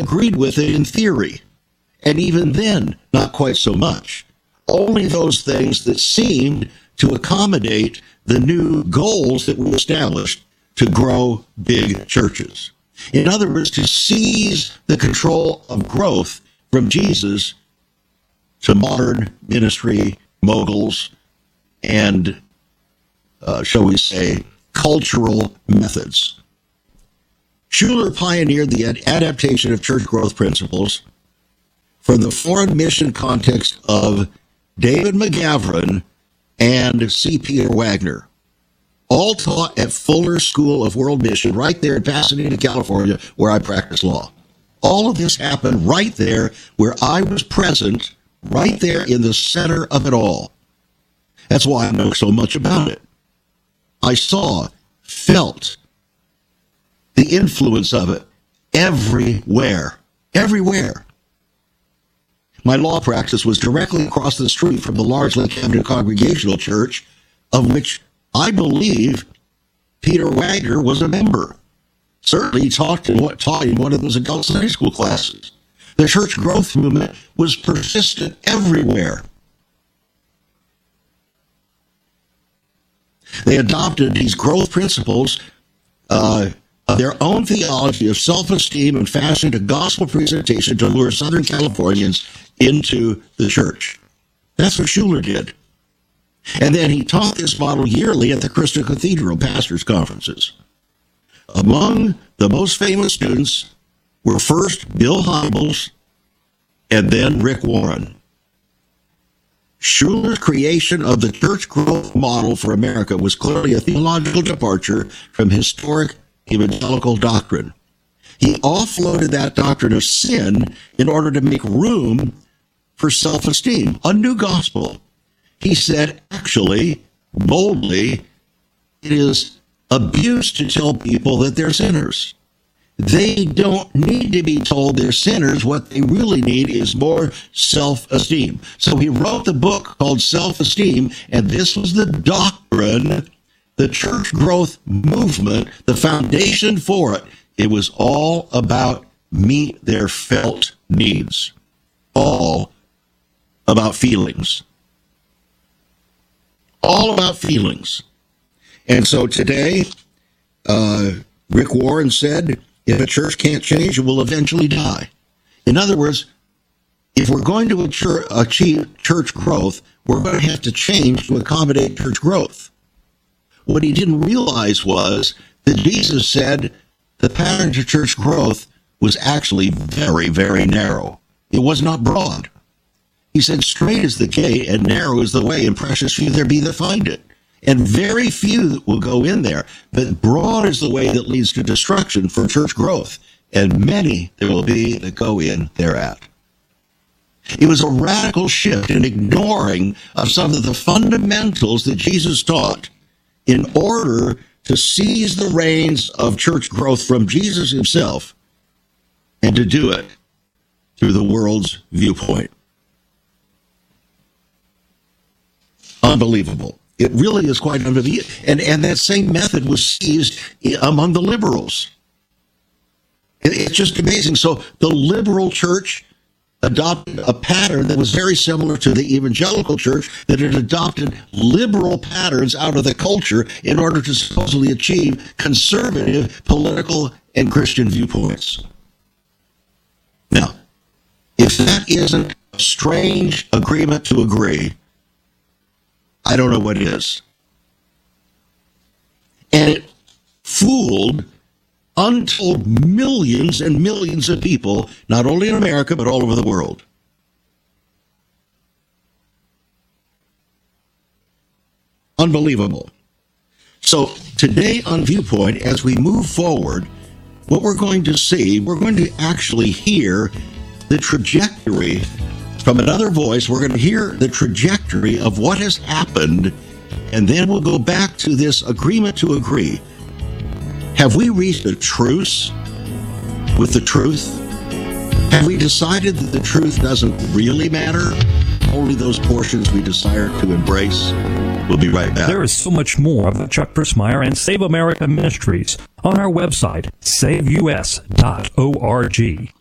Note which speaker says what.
Speaker 1: agreed with it in theory. And even then, not quite so much. Only those things that seemed to accommodate the new goals that we established to grow big churches. In other words, to seize the control of growth from Jesus to modern ministry moguls and, shall we say, cultural methods. Schuller pioneered the adaptation of church growth principles from the foreign mission context of David McGavran and C. Peter Wagner, all taught at Fuller School of World Mission right there in Pasadena, California, where I practice law. All of this happened right there where I was present, right there in the center of it all. That's why I know so much about it. I saw, felt the influence of it everywhere. Everywhere. My law practice was directly across the street from the large Lake Hampton Congregational Church, of which I believe Peter Wagner was a member. Certainly he taught in one of those adult Sunday school classes. The church growth movement was persistent everywhere. They adopted these growth principles of their own theology of self-esteem and fashioned a gospel presentation to lure Southern Californians into the church. That's what Schuller did. And then he taught this model yearly at the Crystal Cathedral pastors' conferences. Among the most famous students were first Bill Hybels and then Rick Warren. Schuller's creation of the church growth model for America was clearly a theological departure from historic evangelical doctrine. He offloaded that doctrine of sin in order to make room for self-esteem, a new gospel. He said, actually, boldly, it is abuse to tell people that they're sinners. They don't need to be told they're sinners. What they really need is more self-esteem. So he wrote the book called Self-Esteem, and this was the doctrine, the church growth movement, the foundation for it. It was all about meet their felt needs, all about feelings. All about feelings. And so today, Rick Warren said, if a church can't change, it will eventually die. In other words, if we're going to achieve church growth, we're going to have to change to accommodate church growth. What he didn't realize was that Jesus said the pattern to church growth was actually very, very narrow. It was not broad. He said, straight is the gate and narrow is the way, and precious few there be that find it. And very few will go in there. But broad is the way that leads to destruction for church growth. And many there will be that go in thereat. It was a radical shift in ignoring of some of the fundamentals that Jesus taught in order to seize the reins of church growth from Jesus himself and to do it through the world's viewpoint. Unbelievable. It really is quite unbelievable. And that same method was seized among the liberals. It's just amazing. So the liberal church adopted a pattern that was very similar to the evangelical church, that had adopted liberal patterns out of the culture in order to supposedly achieve conservative political and Christian viewpoints. Now, if that isn't a strange agreement to agree, I don't know what is. And it fooled untold millions and millions of people, not only in America, but all over the world. Unbelievable. So today on Viewpoint, as we move forward, what we're going to see, we're going to actually hear the trajectory from another voice. We're going to hear the trajectory of what has happened, and then we'll go back to this agreement to agree. Have we reached a truce with the truth? Have we decided that the truth doesn't really matter? Only those portions we desire to embrace? We'll be right back.
Speaker 2: There is so much more of Chuck Persmeyer and Save America Ministries on our website, saveus.org.